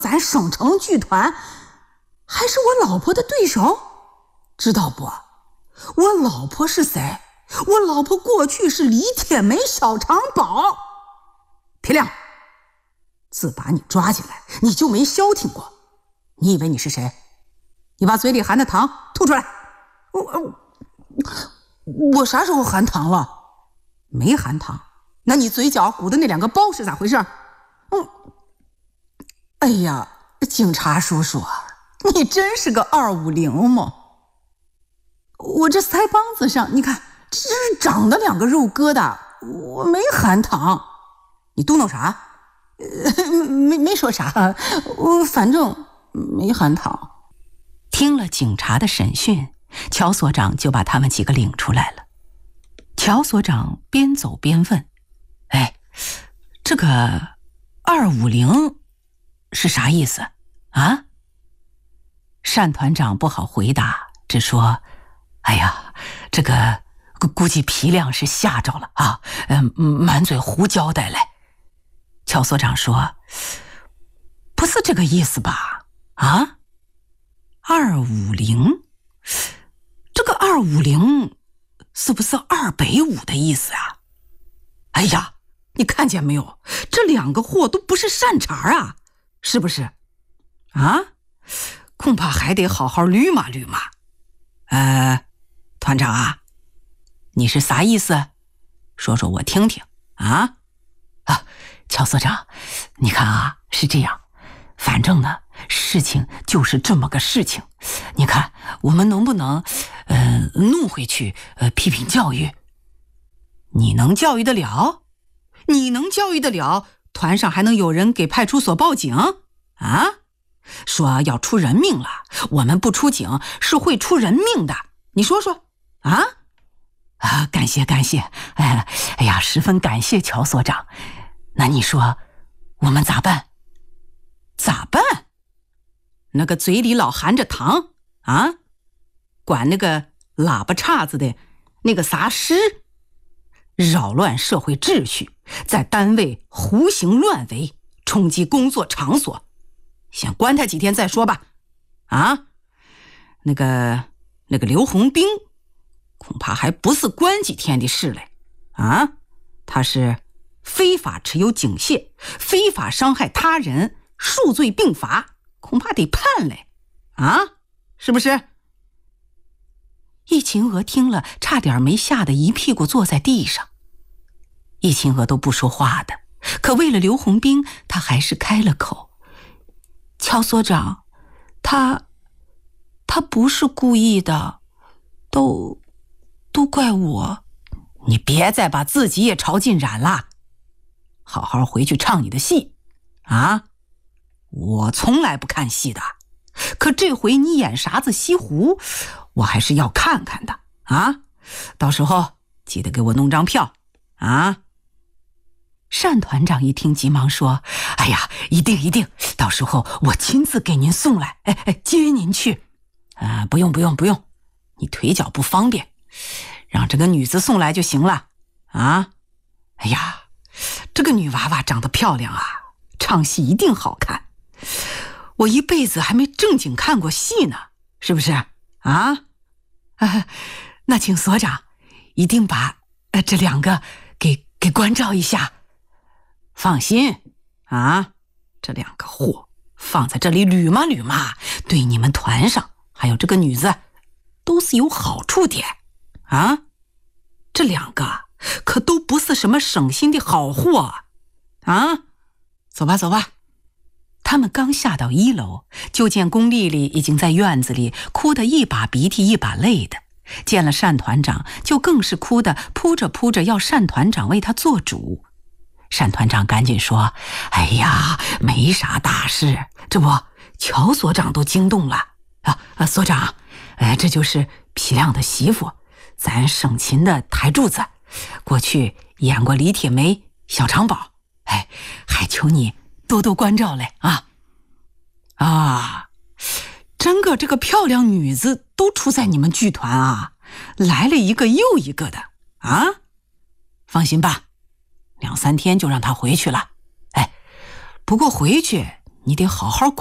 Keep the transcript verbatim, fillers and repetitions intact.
咱省城剧团还是我老婆的对手，知道不？我老婆是谁？我老婆过去是李铁梅小长宝。皮亮，自把你抓进来，你就没消停过。你以为你是谁？你把嘴里含的糖吐出来。我我啥时候含糖了？没含糖。那你嘴角鼓的那两个包是咋回事？嗯，哎呀，警察叔叔啊，你真是个二五零嘛！我这腮帮子上，你看，这是长了两个肉疙瘩，我没含糖。你嘟囔啥？呃、没没说啥，我反正没含糖。 听了警察的审讯，乔所长就把他们几个领出来了。乔所长边走边问：“哎，这个二五零是啥意思啊？”单团长不好回答，只说：“哎呀，这个估计皮亮是吓着了啊，嗯，满嘴胡交代嘞。”乔所长说：“不是这个意思吧？啊？二五零，这个二五零是不是二百五的意思啊？哎呀，你看见没有？这两个货都不是善茬啊，是不是？啊？恐怕还得好好捋嘛捋嘛。呃，团长啊，你是啥意思？说说我听听啊。啊，乔所长，你看啊，是这样，反正呢，事情就是这么个事情。你看，我们能不能，呃，弄回去，呃，批评教育？你能教育得了？你能教育得了？团上还能有人给派出所报警啊？说要出人命了，我们不出警是会出人命的。你说说啊？啊，感谢感谢，哎，哎呀，十分感谢乔所长。那你说我们咋办？咋办？那个嘴里老含着糖啊，管那个喇叭叉子的那个啥师，扰乱社会秩序，在单位胡行乱为，冲击工作场所，先关他几天再说吧。啊，那个那个刘洪兵恐怕还不是关几天的事嘞。啊，他是非法持有警械，非法伤害他人，数罪并罚，恐怕得判嘞。啊，是不是？易秦娥听了，差点没吓得一屁股坐在地上。易秦娥都不说话的，可为了刘洪兵，他还是开了口：“乔所长，他他不是故意的，都都怪我。”你别再把自己也炒进染了，好好回去唱你的戏啊！我从来不看戏的，可这回你演啥子西湖，我还是要看看的啊！到时候记得给我弄张票啊！单团长一听，急忙说：“哎呀，一定一定，到时候我亲自给您送来，哎哎，接您去。啊，不用不用不用，你腿脚不方便。”让这个女子送来就行了啊！哎呀，这个女娃娃长得漂亮啊，唱戏一定好看。我一辈子还没正经看过戏呢，是不是啊？啊，那请所长一定把、呃、这两个给给关照一下。放心啊，这两个货放在这里捋嘛捋嘛，对你们团上还有这个女子都是有好处的。啊，这两个可都不是什么省心的好货啊！走吧走吧。他们刚下到一楼，就见龚丽丽已经在院子里哭得一把鼻涕一把泪的，见了单团长就更是哭得扑着扑着要单团长为她做主。单团长赶紧说：“哎呀，没啥大事，这不乔所长都惊动了啊啊！所长，哎，这就是皮亮的媳妇，咱省琴的台柱子，过去演过李铁梅、小长宝，哎，还求你多多关照嘞啊！啊，真个这个漂亮女子都出在你们剧团啊，来了一个又一个的啊！放心吧，两三天就让她回去了。哎，不过回去你得好好管。